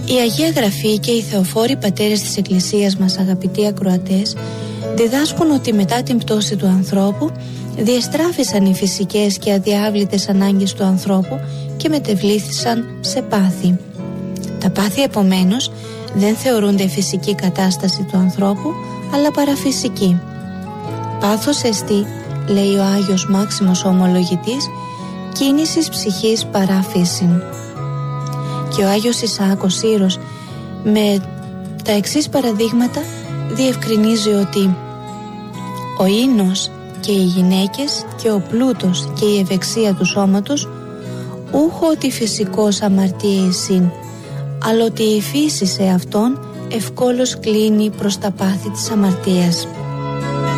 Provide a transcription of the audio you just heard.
Η Αγία Γραφή και οι θεοφόροι πατέρες της Εκκλησίας μας, αγαπητοί ακροατές, διδάσκουν ότι μετά την πτώση του ανθρώπου διεστράφησαν οι φυσικές και αδιάβλητες ανάγκες του ανθρώπου και μετεβλήθησαν σε πάθη. Τα πάθη επομένως δεν θεωρούνται φυσική κατάσταση του ανθρώπου, αλλά παραφυσική. Πάθος εστί, λέει ο Άγιος Μάξιμος ο Ομολογητής, κίνησης ψυχής παρά φύσιν. Και ο Άγιος Ισαάκος Σύρος με τα εξής παραδείγματα διευκρινίζει ότι ο ίνος και οι γυναίκες και ο πλούτος και η ευεξία του σώματος ούχο ότι φυσικός αμαρτία εισήν, αλλά ότι η φύση σε αυτόν ευκόλως κλείνει προς τα πάθη της αμαρτίας.